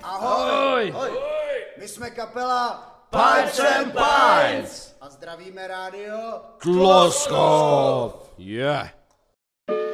Ahoj! Ahoj! My jsme kapela Pipes and Pints! a zdravíme rádio Kloskov! Yeah!